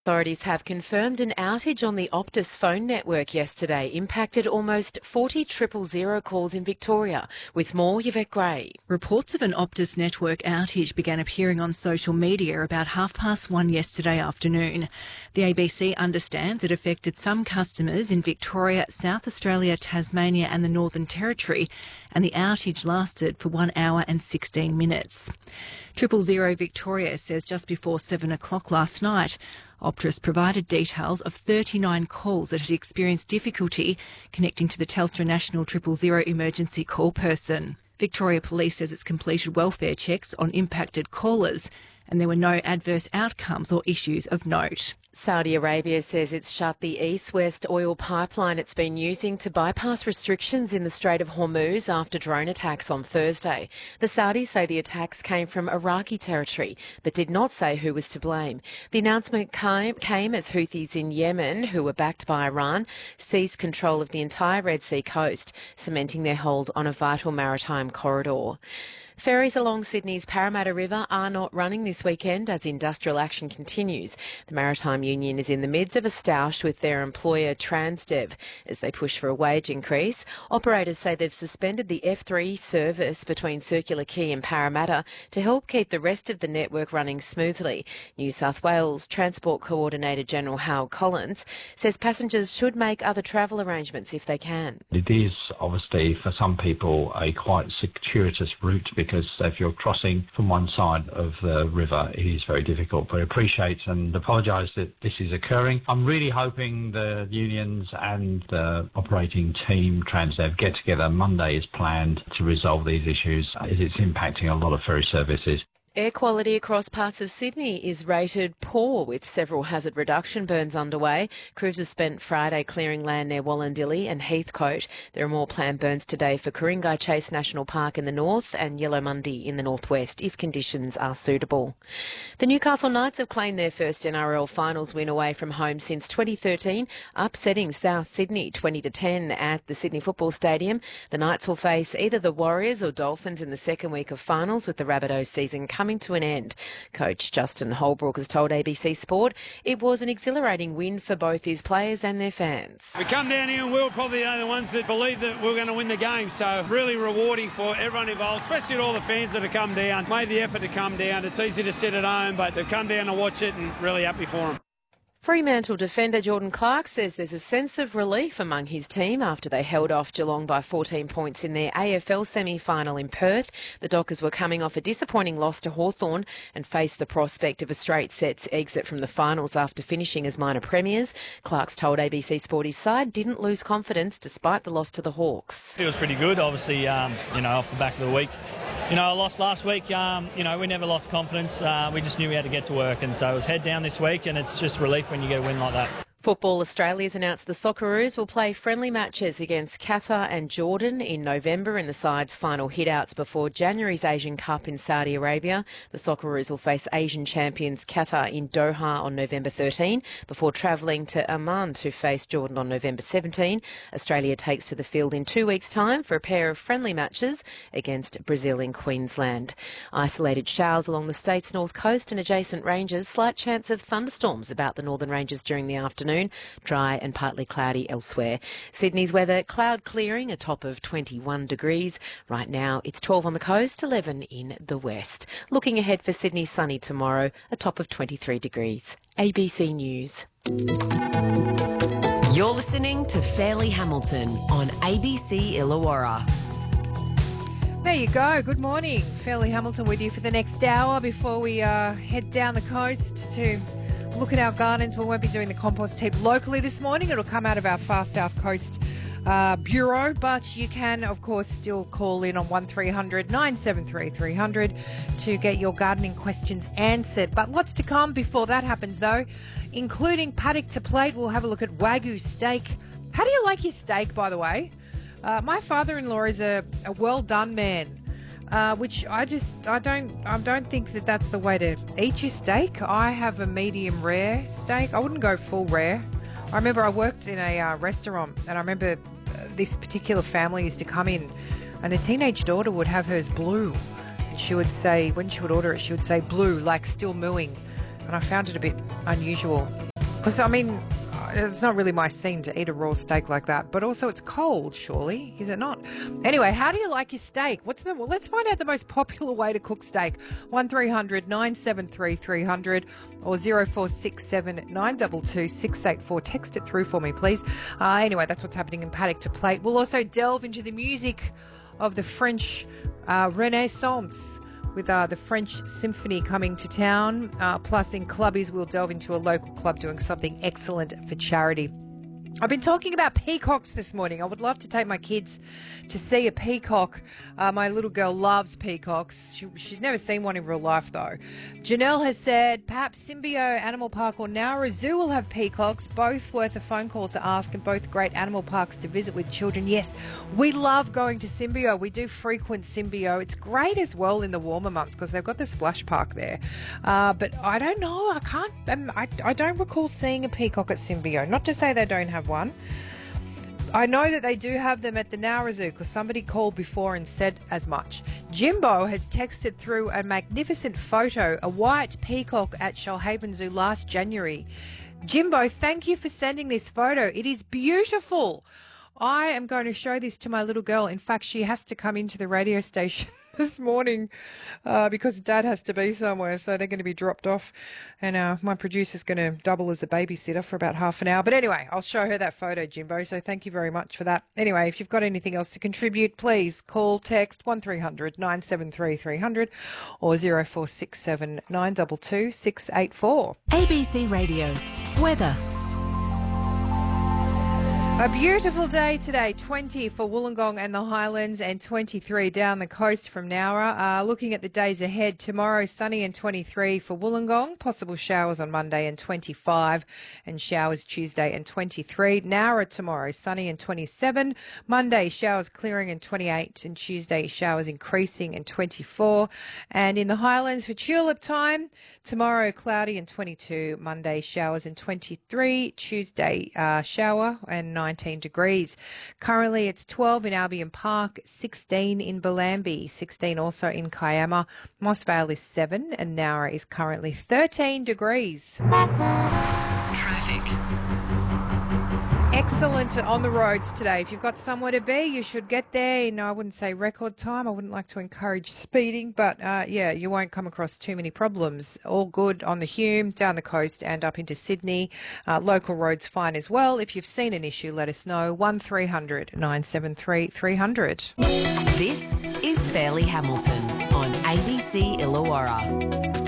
Authorities have confirmed an outage on the Optus phone network yesterday impacted almost 40 000 calls in Victoria. With more, Yvette Gray. Reports of an Optus network outage began appearing on social media about 1:30 yesterday afternoon. The ABC understands it affected some customers in Victoria, South Australia, Tasmania and the Northern Territory, and the outage lasted for 1 hour and 16 minutes. 000 Victoria says just before 7 o'clock last night, Optus provided details of 39 calls that had experienced difficulty connecting to the Telstra National 000 emergency call person. Victoria Police says it's completed welfare checks on impacted callers and there were no adverse outcomes or issues of note. Saudi Arabia says it's shut the east-west oil pipeline it's been using to bypass restrictions in the Strait of Hormuz after drone attacks on Thursday. The Saudis say the attacks came from Iraqi territory, but did not say who was to blame. The announcement came as Houthis in Yemen, who were backed by Iran, seized control of the entire Red Sea coast, cementing their hold on a vital maritime corridor. Ferries along Sydney's Parramatta River are not running this weekend as industrial action continues. The Maritime Union is in the midst of a stoush with their employer Transdev as they push for a wage increase. Operators say they've suspended the F3 service between Circular Quay and Parramatta to help keep the rest of the network running smoothly. New South Wales Transport Coordinator General Hal Collins says passengers should make other travel arrangements if they can. It is obviously for some people a quite circuitous route because if you're crossing from one side of the river, it is very difficult. But I appreciate and apologise that this is occurring. I'm really hoping the unions and the operating team, Transdev, get together. Monday is planned to resolve these issues as it's impacting a lot of ferry services. Air quality across parts of Sydney is rated poor, with several hazard reduction burns underway. Crews have spent Friday clearing land near Wallandilly and Heathcote. There are more planned burns today for Ku-ring-gai Chase National Park in the north and Yellowmundi in the northwest, if conditions are suitable. The Newcastle Knights have claimed their first NRL finals win away from home since 2013, upsetting South Sydney 20-10 at the Sydney Football Stadium. The Knights will face either the Warriors or Dolphins in the second week of finals, with the Rabbitohs season coming to an end. Coach Justin Holbrook has told ABC Sport it was an exhilarating win for both his players and their fans. We come down here and we were probably the ones that believed that we were going to win the game, so really rewarding for everyone involved, especially all the fans that have come down, made the effort to come down. It's easy to sit at home, but they've come down to watch it and really happy for them. Fremantle defender Jordan Clark says there's a sense of relief among his team after they held off Geelong by 14 points in their AFL semi-final in Perth. The Dockers were coming off a disappointing loss to Hawthorn and faced the prospect of a straight sets exit from the finals after finishing as minor premiers. Clark's told ABC Sport his side didn't lose confidence despite the loss to the Hawks. It was pretty good, obviously, off the back of the week. I lost last week. We never lost confidence. We just knew we had to get to work, and so it was head down this week, and it's just relief when you get a win like that. Football Australia's announced the Socceroos will play friendly matches against Qatar and Jordan in November in the side's final hitouts before January's Asian Cup in Saudi Arabia. The Socceroos will face Asian champions Qatar in Doha on November 13 before travelling to Amman to face Jordan on November 17. Australia takes to the field in 2 weeks' time for a pair of friendly matches against Brazil in Queensland. Isolated showers along the state's north coast and adjacent ranges. Slight chance of thunderstorms about the northern ranges during the afternoon. Dry and partly cloudy elsewhere. Sydney's weather, cloud clearing, a top of 21 degrees. Right now it's 12 on the coast, 11 in the west. Looking ahead for Sydney, sunny tomorrow, a top of 23 degrees. ABC News. You're listening to Fairleigh Hamilton on ABC Illawarra. There you go. Good morning. Fairleigh Hamilton with you for the next hour before we head down the coast to look at our gardens. We won't be doing the compost heap locally this morning. It'll come out of our Far South Coast Bureau, but you can, of course, still call in on 1300 973 300 to get your gardening questions answered. But lots to come before that happens, though, including paddock to plate. We'll have a look at Wagyu steak. How do you like your steak, by the way? My father-in-law is a well-done man. Which I don't think that that's the way to eat your steak. I have a medium rare steak. I wouldn't go full rare. I remember I worked in a restaurant, and I remember this particular family used to come in, and the teenage daughter would have hers blue, and she would say, when she would order it, she would say blue, like still mooing, and I found it a bit unusual. Because, I mean, it's not really my scene to eat a raw steak like that, but also it's cold, surely, is it not? Anyway, how do you like your steak? Well, let's find out the most popular way to cook steak. 1300 973 300 or 0467 922 684. Text it through for me, please. Anyway, that's what's happening in Paddock to Plate. We'll also delve into the music of the French Renaissance, with the French Symphony coming to town. Plus, in clubbies, we'll delve into a local club doing something excellent for charity. I've been talking about peacocks this morning. I would love to take my kids to see a peacock. My little girl loves peacocks. She's never seen one in real life, though. Janelle has said perhaps Symbio Animal Park or Nowra Zoo will have peacocks, both worth a phone call to ask and both great animal parks to visit with children. Yes, we love going to Symbio. We do frequent Symbio. It's great as well in the warmer months because they've got the splash park there. But I don't know. I don't recall seeing a peacock at Symbio. Not to say they don't have one. I know that they do have them at the Nowra Zoo because somebody called before and said as much. Jimbo has texted through a magnificent photo, a white peacock at Shoalhaven Zoo last January. Jimbo, thank you for sending this photo. It is beautiful. I am going to show this to my little girl. In fact, she has to come into the radio station this morning because Dad has to be somewhere, so they're going to be dropped off. And my producer's going to double as a babysitter for about half an hour. But anyway, I'll show her that photo, Jimbo, so thank you very much for that. Anyway, if you've got anything else to contribute, please call, text 1300 973 300 or 0467 922 684. ABC Radio. Weather. A beautiful day today, 20 for Wollongong and the Highlands and 23 down the coast from Nowra. Looking at the days ahead, tomorrow sunny and 23 for Wollongong, possible showers on Monday and 25 and showers Tuesday and 23. Nowra tomorrow sunny and 27, Monday showers clearing and 28 and Tuesday showers increasing and 24. And in the Highlands for tulip time, tomorrow cloudy and 22, Monday showers and 23, Tuesday shower and 19 degrees. Currently it's 12 in Albion Park, 16 in Bellambi, 16 also in Kiama. Moss Vale is 7 and Nowra is currently 13 degrees. Traffic. Excellent on the roads today. If you've got somewhere to be, you should get there in, I wouldn't say record time. I wouldn't like to encourage speeding, but yeah, you won't come across too many problems. All good on the Hume, down the coast and up into Sydney. Local roads fine as well. If you've seen an issue, let us know. 1300 973 300. This is Fairleigh Hamilton on ABC Illawarra.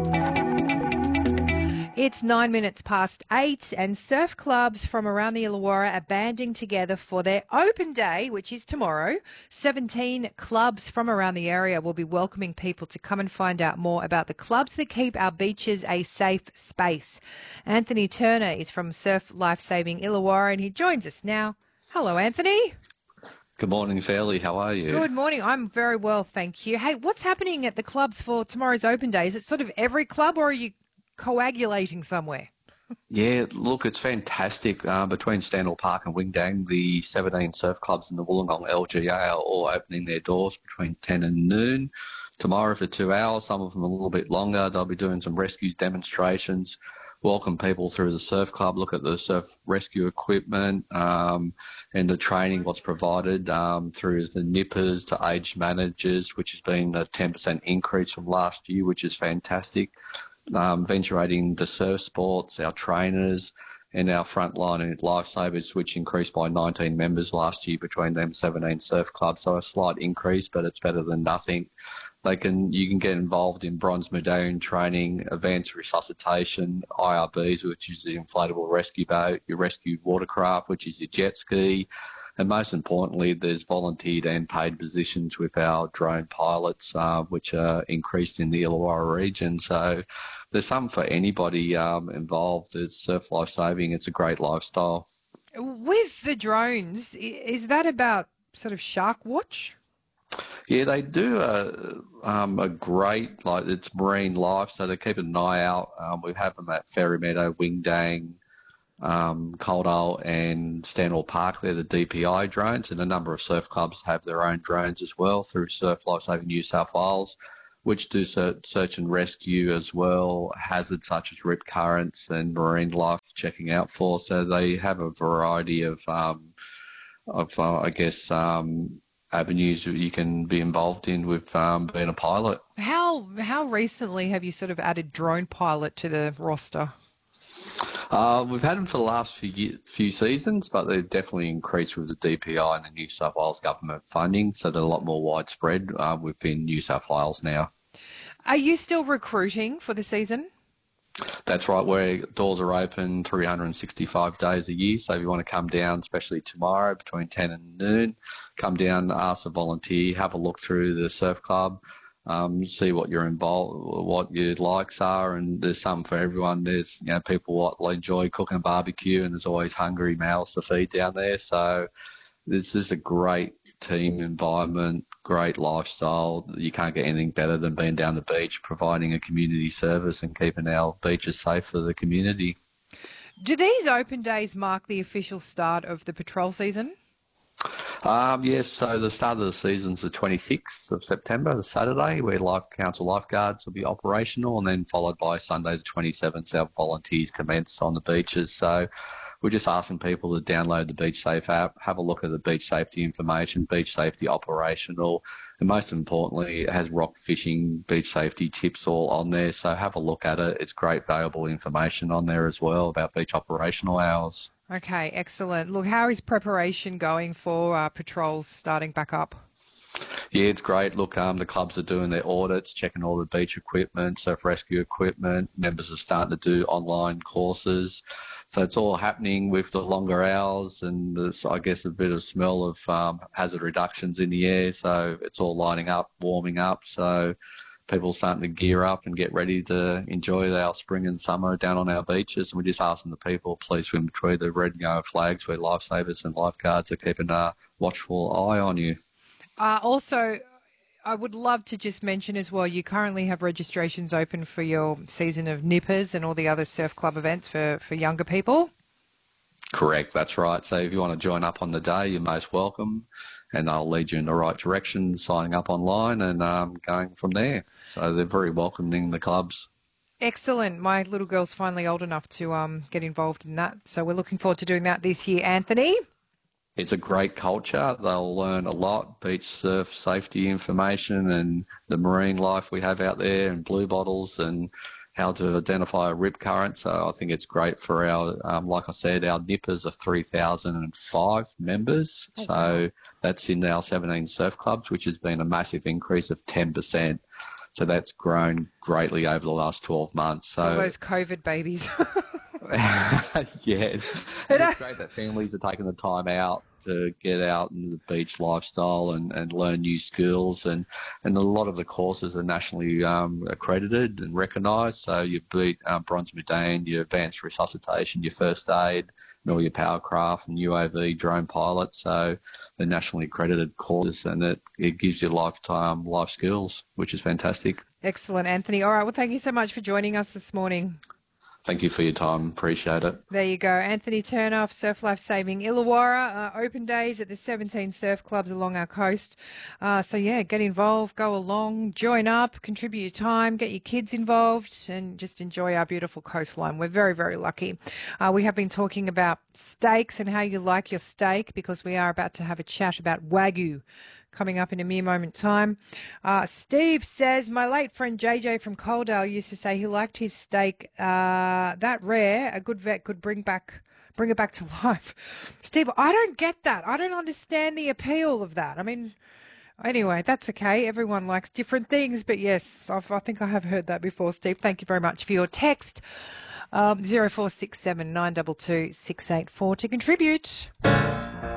It's 9 minutes past 8 and surf clubs from around the Illawarra are banding together for their open day, which is tomorrow. 17 clubs from around the area will be welcoming people to come and find out more about the clubs that keep our beaches a safe space. Anthony Turner is from Surf Lifesaving Illawarra and he joins us now. Hello, Anthony. Good morning, Fairleigh. How are you? Good morning. I'm very well, thank you. Hey, what's happening at the clubs for tomorrow's open day? Is it sort of every club or are you coagulating somewhere? Yeah, look, it's fantastic. Between Stanwell Park and Wingdang, the 17 surf clubs in the Wollongong LGA are all opening their doors between 10 and noon. Tomorrow for 2 hours, some of them a little bit longer. They'll be doing some rescues demonstrations, welcome people through the surf club, look at the surf rescue equipment and the training, what's provided through the nippers to age managers, which has been a 10% increase from last year, which is fantastic. Venturating the surf sports, our trainers and our frontline and lifesavers, which increased by 19 members last year between them 17 surf clubs. So a slight increase, but it's better than nothing. You can get involved in bronze medallion training, advanced resuscitation, IRBs, which is the inflatable rescue boat, your rescue watercraft, which is your jet ski. And most importantly, there's volunteered and paid positions with our drone pilots, which are increased in the Illawarra region. So there's something for anybody involved. It's surf life saving. It's a great lifestyle. With the drones, is that about sort of shark watch? Yeah, they do a great, it's marine life, so they keep an eye out. We have them at Fairy Meadow, Wingdang, Coldale and Stanwell Park. They're the DPI drones, and a number of surf clubs have their own drones as well through Surf Lifesaving New South Wales. which do search and rescue as well, hazards such as rip currents and marine life checking out for. So they have a variety of avenues you can be involved in with being a pilot. How recently have you sort of added drone pilot to the roster? We've had them for the last few seasons, but they've definitely increased with the DPI and the New South Wales government funding, so they're a lot more widespread within New South Wales now. Are you still recruiting for the season? That's right, where doors are open 365 days a year. So if you want to come down, especially tomorrow between 10 and noon, come down, ask a volunteer, have a look through the surf club, see what you're involved, what your likes are, and there's something for everyone. There's people that enjoy cooking barbecue, and there's always hungry mouths to feed down there. So this is a great team environment, great lifestyle. You can't get anything better than being down the beach, providing a community service and keeping our beaches safe for the community. Do these open days mark the official start of the patrol season? Yes, so the start of the season's the 26th of September, the Saturday, where council lifeguards will be operational, and then followed by Sunday the 27th, our volunteers commence on the beaches. So we're just asking people to download the Beach Safe app, have a look at the beach safety information, beach safety operational, and most importantly, it has rock fishing, beach safety tips all on there. So have a look at it. It's great, valuable information on there as well about beach operational hours. Okay, excellent. Look, how is preparation going for patrols starting back up? Yeah, it's great. Look, the clubs are doing their audits, checking all the beach equipment, surf rescue equipment. Members are starting to do online courses. So it's all happening with the longer hours, and there's, I guess, a bit of smell of hazard reductions in the air. So it's all lining up, warming up. So people starting to gear up and get ready to enjoy our spring and summer down on our beaches. And we're just asking the people, please swim between the red and yellow flags where lifesavers and lifeguards are keeping a watchful eye on you. Also, I would love to just mention as well, you currently have registrations open for your season of Nippers and all the other surf club events for younger people. Correct, that's right. So if you want to join up on the day, you're most welcome, and they'll lead you in the right direction, signing up online and going from there. So they're very welcoming, the clubs. Excellent. My little girl's finally old enough to get involved in that. So we're looking forward to doing that this year, Anthony. It's a great culture. They'll learn a lot, beach surf safety information and the marine life we have out there, and blue bottles and how to identify a rip current. So I think it's great for our, like I said, our Nippers are 3,005 members. Okay. So that's in our 17 surf clubs, which has been a massive increase of 10%. So that's grown greatly over the last 12 months. So those COVID babies. Yes. It's great that families are taking the time out to get out in the beach lifestyle and learn new skills. And a lot of the courses are nationally accredited and recognised. So you beat bronze medallion, your advanced resuscitation, your first aid, and all your powercraft and UAV drone pilot. So they're nationally accredited courses, and it gives you lifetime life skills, which is fantastic. Excellent, Anthony. All right, well, thank you so much for joining us this morning. Thank you for your time. Appreciate it. There you go. Anthony Turnoff, Surf Life Saving Illawarra. Open days at the 17 surf clubs along our coast. So, yeah, get involved, go along, join up, contribute your time, get your kids involved, and just enjoy our beautiful coastline. We're very, very lucky. We have been talking about steaks and how you like your steak, because we are about to have a chat about Wagyu coming up in a mere moment time. Steve says, my late friend JJ from Coaldale used to say he liked his steak that rare, a good vet could bring it back to life. Steve, I don't get that. I don't understand the appeal of that. I mean, anyway, that's okay. Everyone likes different things. But yes, I think I have heard that before, Steve. Thank you very much for your text. 0467 922 684 to contribute.